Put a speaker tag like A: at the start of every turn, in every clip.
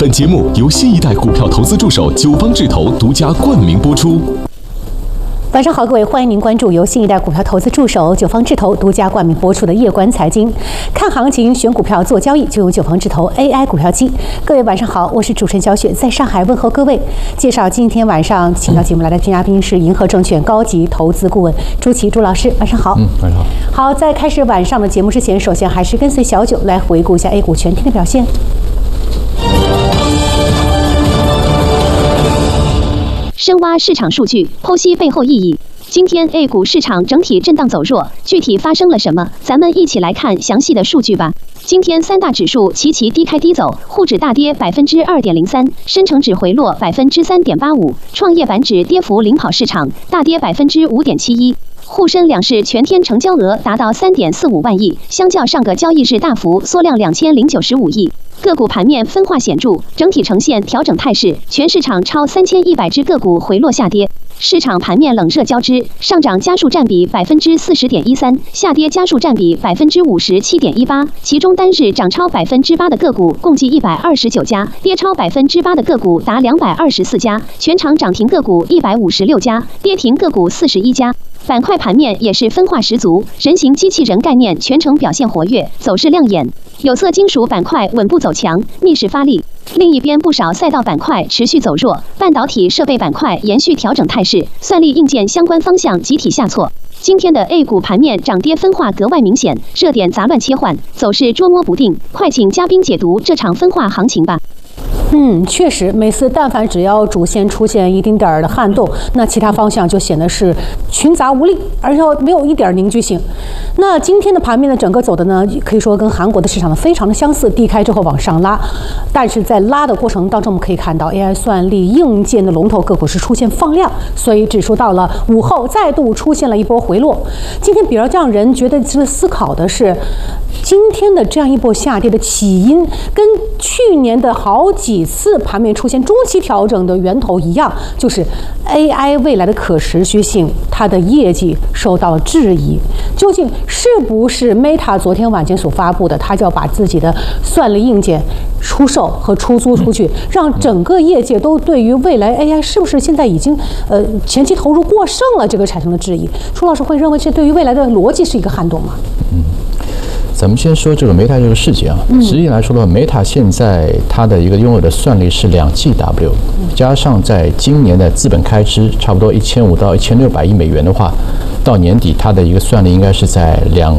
A: 本节目由新一代股票投资助手九方智投独家冠名播出。
B: 晚上好，各位，欢迎您关注由新一代股票投资助手九方智投独家冠名播出的夜观财经，看行情选股票做交易就用九方智投 AI 股票机。各位晚上好，我是主持人小雪，在上海问候各位。介绍今天晚上请到节目来的嘉宾是银河证券高级投资顾问朱琦朱老师，晚上好。
C: 晚上好。
B: 好，在开始晚上的节目之前，首先还是跟随小九来回顾一下 A 股全天的表现。
D: 深挖市场数据，剖析背后意义。今天 A 股市场整体震荡走弱，具体发生了什么？咱们一起来看详细的数据吧。今天三大指数齐齐低开低走，沪指大跌2.03%，深成指回落3.85%，创业板指跌幅领跑市场，大跌5.71%。沪深两市全天成交额达到3.45万亿，相较上个交易日大幅缩量2095亿。个股盘面分化显著，整体呈现调整态势，全市场超3100只个股回落下跌。市场盘面冷热交织，上涨家数占比40.13%，下跌家数占比57.18%。其中单日涨超8%的个股共计129家，跌超8%的个股达224家，全场涨停个股156家，跌停个股41家。板块盘面也是分化十足，人形机器人概念全程表现活跃，走势亮眼。有色金属板块稳步走强，逆势发力。另一边不少赛道板块持续走弱，半导体设备板块延续调整态势，算力硬件相关方向集体下挫。今天的 A 股盘面涨跌分化格外明显，热点杂乱切换，走势捉摸不定。快请嘉宾解读这场分化行情吧。
B: 确实，每次但凡只要主线出现一丁点儿的撼动，那其他方向就显得是群杂无力，而且没有一点凝聚性。那今天的盘面的整个走的呢，可以说跟韩国的市场呢非常的相似，低开之后往上拉，但是在拉的过程当中，我们可以看到 AI 算力硬件的龙头个股是出现放量，所以指数到了午后再度出现了一波回落。今天比较让人觉得值得思考的是，今天的这样一波下跌的起因，跟去年的好几次盘面出现中期调整的源头一样，就是 AI 未来的可持续性，它的业绩受到了质疑。究竟是不是 Meta 昨天晚间所发布的，它就要把自己的算力硬件出售和出租出去，让整个业界都对于未来 AI 是不是现在已经前期投入过剩了，这个产生了质疑。朱老师会认为这对于未来的逻辑是一个撼动吗？
C: 咱们先说这个 Meta 这个事件啊，实际来说的话 ，Meta 现在它的一个拥有的算力是2GW，加上在今年的资本开支差不多1500到1600亿美元的话，到年底它的一个算力应该是在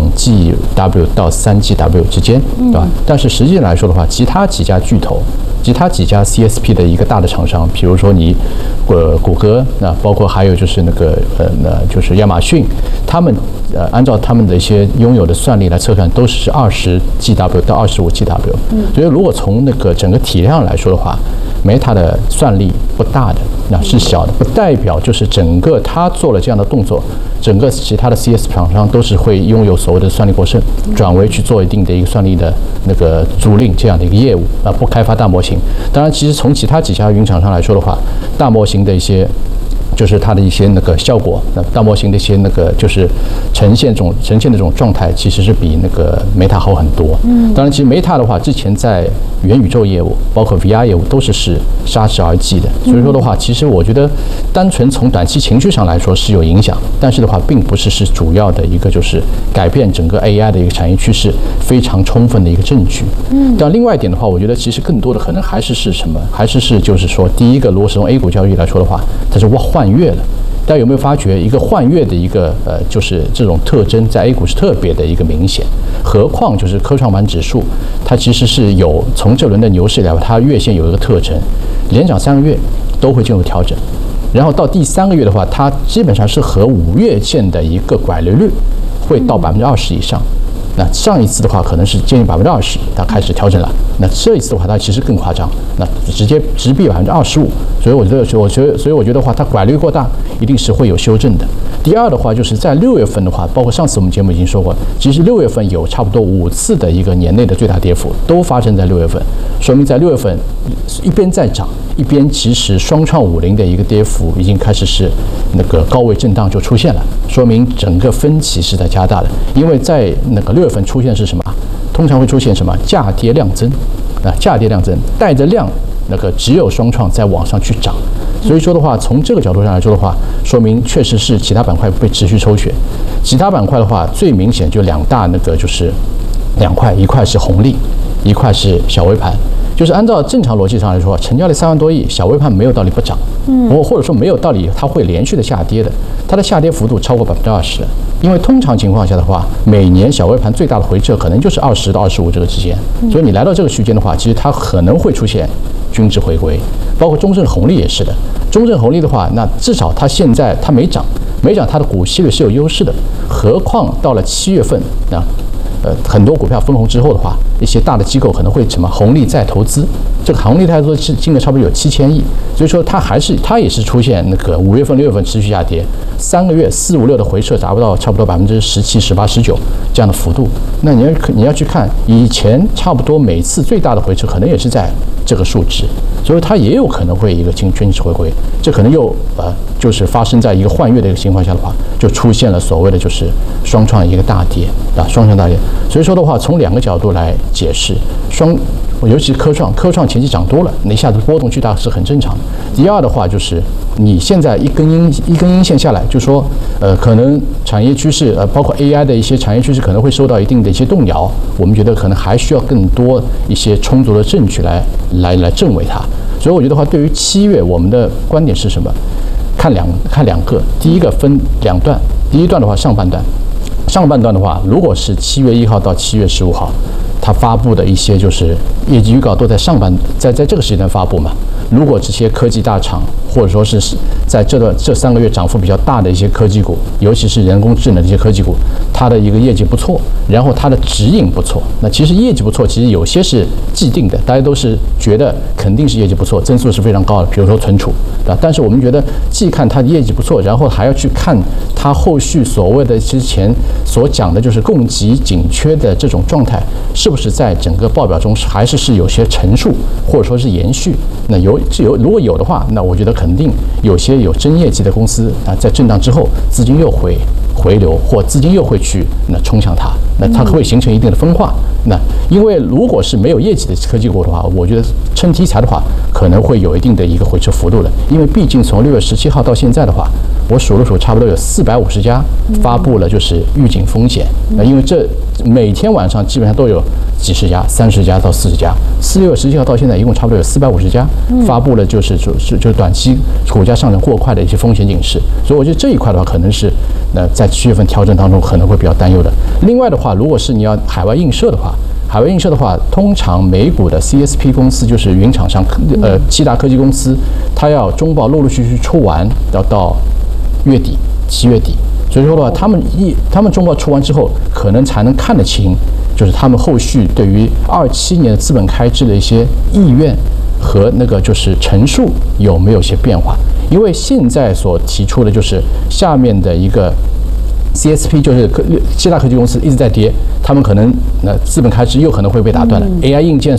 C: 2GW到3GW之间，对吧？但是实际来说的话，其他几家巨头。其他几家 CSP 的一个大的厂商，比如说你，谷歌，那包括还有就是就是亚马逊，他们按照他们的一些拥有的算力来测算，都是20GW 到25GW。所以如果从那个整个体量来说的话，Meta 的算力不大的，那是小的，不代表就是整个它做了这样的动作，整个其他的 CS 厂商都是会拥有所谓的算力过剩，转为去做一定的一个算力的那个租赁这样的一个业务，不开发大模型。当然，其实从其他几家云厂商来说的话，大模型的一些就是它的一些那个效果，那大模型的一些那个就是呈现的这种状态，其实是比那个 Meta 好很多。当然，其实 Meta 的话，之前在元宇宙业务，包括 VR 业务，都是杀之而击的。所以说的话，其实我觉得，单纯从短期情绪上来说是有影响，但是的话，并不是主要的一个就是改变整个 AI 的一个产业趋势非常充分的一个证据。但另外一点的话，我觉得其实更多的可能还是什么？还是就是说，第一个，如果是从 A 股交易来说的话，它是换月了。大家有没有发觉一个换月的一个就是这种特征在 A 股是特别的一个明显？何况就是科创板指数，它其实是有从这轮的牛市来说，它月线有一个特征，连涨3个月都会进入调整，然后到第3个月的话，它基本上是和5月线的一个拐离率会到20%以上。那上一次的话可能是接近20%，它开始调整了。那这一次的话，它其实更夸张，那直接直逼25%。所以我觉得的话，它拐率过大，一定是会有修正的。第二的话，就是在6月份的话，包括上次我们节目已经说过，其实6月份有差不多5次的一个年内的最大跌幅，都发生在6月份，说明在6月份一边在涨，一边其实双创50的一个跌幅已经开始是那个高位震荡就出现了，说明整个分歧是在加大的。因为在那个6月份出现是什么？通常会出现什么？价跌量增，价跌量增，带着量那个只有双创在往上去涨。所以说的话，从这个角度上来说的话，说明确实是其他板块被持续抽血。其他板块的话，最明显就2大那个就是2块，一块是红利，一块是小微盘。就是按照正常逻辑上来说，成交量3万多亿，小微盘没有道理不涨，或者说没有道理它会连续的下跌的，它的下跌幅度超过20%的。因为通常情况下的话，每年小微盘最大的回撤可能就是20到25这个之间，所以你来到这个区间的话，其实它可能会出现均值回归，包括中证红利也是的。中证红利的话，那至少它现在它没涨，它的股息率是有优势的，何况到了7月份啊。很多股票分红之后的话，一些大的机构可能会什么红利再投资，这个红利再投资金额差不多有7000亿，所以说它也是出现那个5月份、6月份持续下跌，3个月4、5、6的回撤达不到差不多17%、18%、19%这样的幅度。那你要去看以前差不多每次最大的回撤可能也是在这个数值，所以它也有可能会一个均值回归，这可能又就是发生在一个换月的一个情况下的话，就出现了所谓的就是双创一个大跌啊，双创大跌。所以说的话，从2个角度来解释，尤其是科创前期涨多了，那一下子波动巨大是很正常的。第二的话就是你现在一根阴线下来，就说可能产业趋势包括 AI 的一些产业趋势可能会受到一定的一些动摇，我们觉得可能还需要更多一些充足的证据来证伪它。所以我觉得话，对于7月我们的观点是什么？看两个，第一个分2段，第一段的话上半段的话，如果是7月1号到7月15号，它发布的一些就是业绩预告都在在这个时间段发布嘛。如果这些科技大厂或者说是在这3个月涨幅比较大的一些科技股，尤其是人工智能这些科技股，它的一个业绩不错，然后它的指引不错。那其实业绩不错，其实有些是既定的，大家都是觉得肯定是业绩不错，增速是非常高的，比如说存储啊。但是我们觉得既看它的业绩不错，然后还要去看它后续所谓的之前所讲的就是供给紧缺的这种状态，是不是在整个报表中还是有些陈述，或者说是延续。那如果有的话，那我觉得肯定有些有真业绩的公司啊，在震荡之后资金又会回流，或资金又会去冲向它，那它会形成一定的分化。那因为如果是没有业绩的科技股的话，我觉得趁题材的话，可能会有一定的一个回撤幅度了。因为毕竟从6月17号到现在的话，我数了数，差不多有450家发布了就是预警风险。因为这每天晚上基本上都有几十家，30家到40家。6月17号到现在，一共差不多有450家发布了就是短期股价上涨过快的一些风险警示。所以我觉得这一块的话，可能是在7月份调整当中可能会比较担忧的。另外的话，如果是你要海外映射的话，通常美股的 CSP 公司就是云厂商7大科技公司，它要中报陆续出完，要到月底7月底。所以说的话，他们中报出完之后，可能才能看得清，就是他们后续对于27年的资本开支的一些意愿和那个就是陈述有没有些变化。因为现在所提出的就是下面的一个 CSP， 就是7大科技公司一直在跌，他们可能资本开支又可能会被打断了，AI 硬件